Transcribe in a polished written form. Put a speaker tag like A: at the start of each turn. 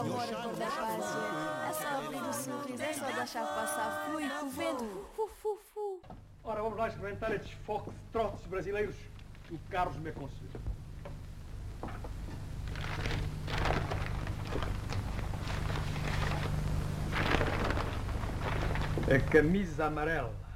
A: Bora acordar fácil. É só abrir o sorriso, é só deixar passar flui com o vento.
B: Ora, vamos lá experimentar estes foxtrots brasileiros que o Carlos me aconselhou. A camisa amarela.